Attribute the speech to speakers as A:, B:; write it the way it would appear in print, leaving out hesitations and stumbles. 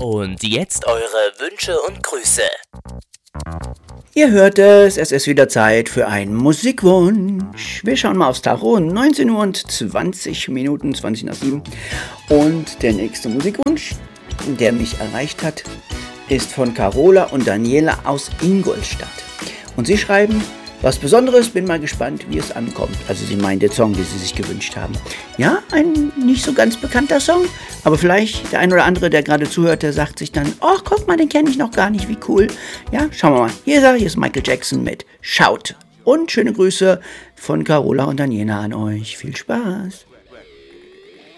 A: Und jetzt eure Wünsche und Grüße.
B: Ihr hört es ist wieder Zeit für einen Musikwunsch. Wir schauen mal aufs Tacho, 19 Uhr und 20 Minuten, 20 nach 7. Und der nächste Musikwunsch, der mich erreicht hat, ist von Carola und Daniela aus Ingolstadt. Und sie schreiben: Was Besonderes, bin mal gespannt, wie es ankommt. Also sie meinen den Song, den sie sich gewünscht haben. Ja, ein nicht so ganz bekannter Song, aber vielleicht der ein oder andere, der gerade zuhört, der sagt sich dann: Oh, guck mal, den kenne ich noch gar nicht, wie cool. Ja, schauen wir mal. Hier ist Michael Jackson mit Shout. Und schöne Grüße von Carola und Daniela an euch. Viel Spaß.